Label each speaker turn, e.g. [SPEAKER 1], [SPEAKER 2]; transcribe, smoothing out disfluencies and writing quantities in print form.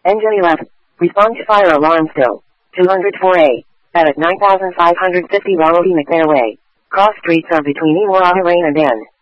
[SPEAKER 1] Engine 11. Respond to fire alarm still. 204A. At 9550 Wallaby McNair Way. Cross streets are between Iwara Rain and N.